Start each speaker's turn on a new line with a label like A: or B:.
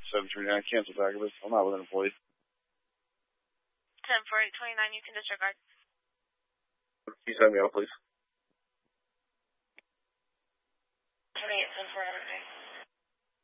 A: 739, cancel Agabus. I'm not with an employee.
B: 10-4829, you can disregard.
A: Can you send me out, please?
B: 28-10-4,